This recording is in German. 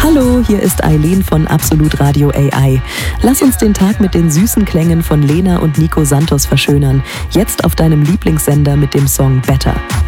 Hallo, hier ist Eileen von Absolut Radio AI. Lass uns den Tag mit den süßen Klängen von Lena und Nico Santos verschönern. Jetzt auf deinem Lieblingssender mit dem Song Better.